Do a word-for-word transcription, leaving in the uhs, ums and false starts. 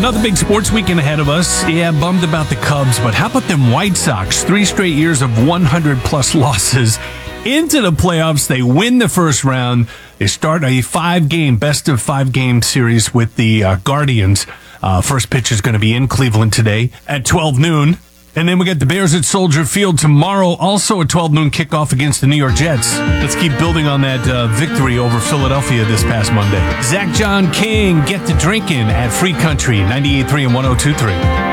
another big sports weekend ahead of us. Yeah, bummed about the Cubs, but how about them White Sox? Three straight years of one hundred plus losses into the playoffs. They win the first round. They start a five-game, best of five-game series with the uh, Guardians. Uh, first pitch is going to be in Cleveland today at twelve noon. And then we got the Bears at Soldier Field tomorrow, also a twelve noon kickoff against the New York Jets. Let's keep building on that uh, victory over Philadelphia this past Monday. Zach John King, Get to Drinking at Free Country, ninety-eight point three and one oh two point three.